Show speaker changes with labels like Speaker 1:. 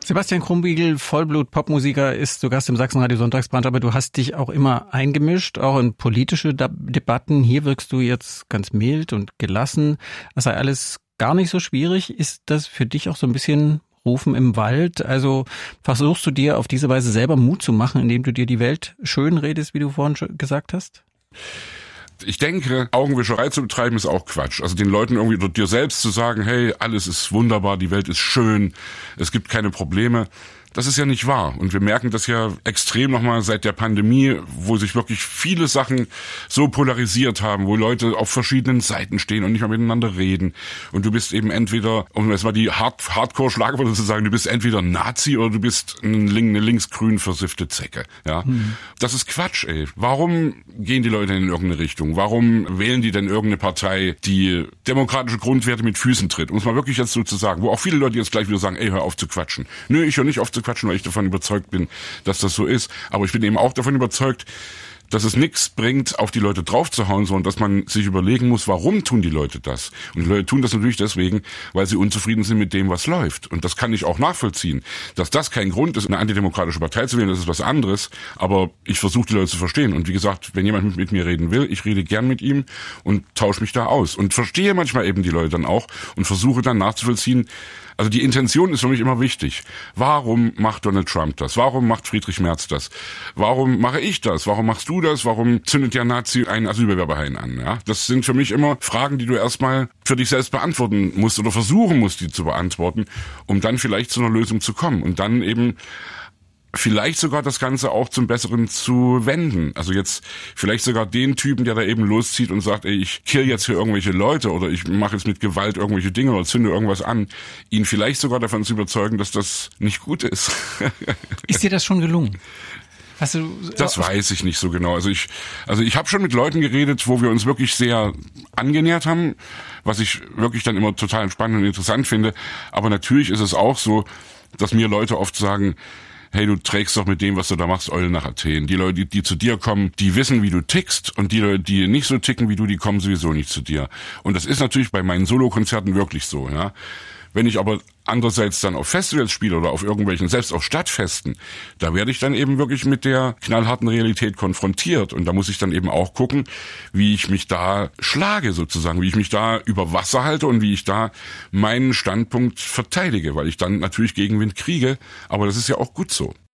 Speaker 1: Sebastian Krumbiegel, Vollblut-Popmusiker, ist zu Gast im Sachsenradio Sonntagsbrunch, aber du hast dich auch immer eingemischt, auch in politische Debatten. Hier wirkst du jetzt ganz mild und gelassen. Das sei alles gar nicht so schwierig. Ist das für dich auch so ein bisschen Rufen im Wald? Also versuchst du dir auf diese Weise selber Mut zu machen, indem du dir die Welt schön redest, wie du vorhin schon gesagt hast?
Speaker 2: Ich denke, Augenwischerei zu betreiben ist auch Quatsch. Also den Leuten irgendwie oder dir selbst zu sagen, hey, alles ist wunderbar, die Welt ist schön, es gibt keine Probleme. Das ist ja nicht wahr. Und wir merken das ja extrem nochmal seit der Pandemie, wo sich wirklich viele Sachen so polarisiert haben, wo Leute auf verschiedenen Seiten stehen und nicht mehr miteinander reden. Und du bist eben entweder, um jetzt mal die Hardcore-Schlagworte zu sagen, du bist entweder Nazi oder du bist eine linksgrün versiffte Zecke. Ja, Das ist Quatsch, ey. Warum gehen die Leute in irgendeine Richtung? Warum wählen die denn irgendeine Partei, die demokratische Grundwerte mit Füßen tritt? Um es mal wirklich jetzt so zu sagen, wo auch viele Leute jetzt gleich wieder sagen, ey, hör auf zu quatschen. Nö, ich höre nicht auf zu quatschen, weil ich davon überzeugt bin, dass das so ist. Aber ich bin eben auch davon überzeugt, dass es nichts bringt, auf die Leute draufzuhauen, sondern dass man sich überlegen muss, warum tun die Leute das? Und die Leute tun das natürlich deswegen, weil sie unzufrieden sind mit dem, was läuft. Und das kann ich auch nachvollziehen. Dass das kein Grund ist, eine antidemokratische Partei zu wählen, das ist was anderes. Aber ich versuche, die Leute zu verstehen. Und wie gesagt, wenn jemand mit mir reden will, ich rede gern mit ihm und tausche mich da aus. Und verstehe manchmal eben die Leute dann auch und versuche dann nachzuvollziehen. Also die Intention ist für mich immer wichtig. Warum macht Donald Trump das? Warum macht Friedrich Merz das? Warum mache ich das? Warum machst du das? Warum zündet der Nazi einen Asylbewerberhain an? Ja, das sind für mich immer Fragen, die du erstmal für dich selbst beantworten musst oder versuchen musst, die zu beantworten, um dann vielleicht zu einer Lösung zu kommen und dann eben vielleicht sogar das Ganze auch zum Besseren zu wenden. Also jetzt vielleicht sogar den Typen, der da eben loszieht und sagt, ey, ich kill jetzt hier irgendwelche Leute oder ich mache jetzt mit Gewalt irgendwelche Dinge oder zünde irgendwas an, ihn vielleicht sogar davon zu überzeugen, dass das nicht gut ist.
Speaker 1: Ist dir das schon gelungen?
Speaker 2: Das weiß ich nicht so genau. Also ich habe schon mit Leuten geredet, wo wir uns wirklich sehr angenähert haben, was ich wirklich dann immer total spannend und interessant finde. Aber natürlich ist es auch so, dass mir Leute oft sagen, hey, du trägst doch mit dem, was du da machst, Eulen nach Athen. Die Leute, die zu dir kommen, die wissen, wie du tickst und die Leute, die nicht so ticken wie du, die kommen sowieso nicht zu dir. Und das ist natürlich bei meinen Solokonzerten wirklich so, ja. Wenn ich aber andererseits dann auf Festivals spiele oder auf irgendwelchen, selbst auf Stadtfesten, da werde ich dann eben wirklich mit der knallharten Realität konfrontiert. Und da muss ich dann eben auch gucken, wie ich mich da schlage sozusagen, wie ich mich da über Wasser halte und wie ich da meinen Standpunkt verteidige, weil ich dann natürlich Gegenwind kriege. Aber das ist ja auch gut so.